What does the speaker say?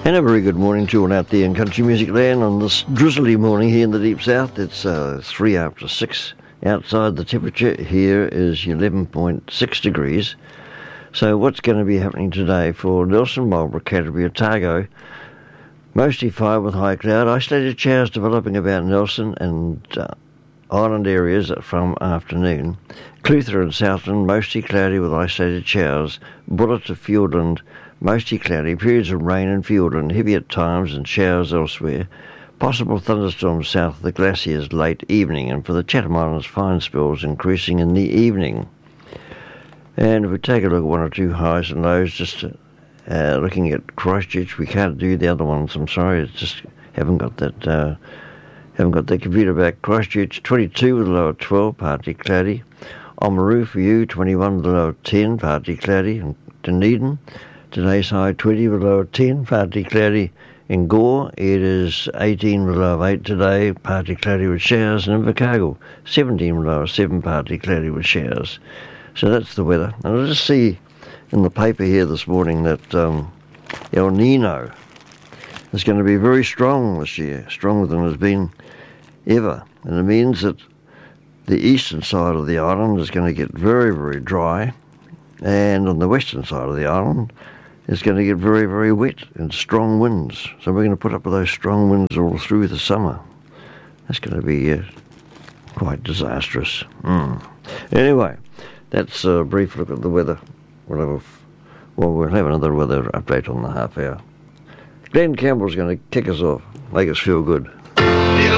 And a very good morning to all out there in country music land on this drizzly morning here in the deep south. It's 3 after 6 outside. The temperature here is 11.6 degrees. So what's going to be happening today for Nelson, Marlborough, Canterbury, Otago? Mostly fire with high cloud. Isolated showers developing about Nelson and island areas from afternoon. Clutha and Southland, mostly cloudy with isolated showers. Buller to Fiordland, mostly cloudy. Periods of rain in Fiordland, heavy at times and showers elsewhere. Possible thunderstorms south of the glaciers late evening, and for the Chatham Islands, fine spells increasing in the evening. And if we take a look at one or two highs and lows, just looking at Christchurch, we can't do the other ones. I'm sorry, it's just haven't got that computer back. Christchurch 22 with a low of 12, partly cloudy. Oamaru for you 21 with a low of 10, partly cloudy. And Dunedin, today's high 20 with a low of 10, partly cloudy. In Gore, it is 18 with a low of 8 today, partly cloudy with showers. And in Invercargill, 17 with a low of 7, partly cloudy with showers. So that's the weather. And I just see in the paper here this morning that El Nino is going to be very strong this year, stronger than it's been ever. And it means that the eastern side of the island is going to get very, very dry, and on the western side of the island it's going to get very, very wet and strong winds. So we're going to put up with those strong winds all through the summer. That's going to be quite disastrous. Anyway, that's a brief look at the weather. We'll have another weather update on the half hour. Glenn Campbell's going to kick us off, make us feel good. You